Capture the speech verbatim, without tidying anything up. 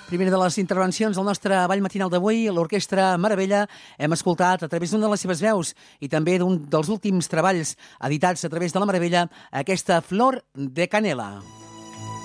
Primera de les intervencions del nostre ball matinal d'avui, l'Orquestra Meravella, hem escoltat a través d'una de les seves veus i també d'un dels últims treballs editats a través de la Meravella, aquesta Flor de Canela.